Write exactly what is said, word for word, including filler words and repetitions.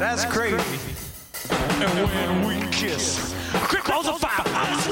That's crazy. And when we kiss, quick balls of fire.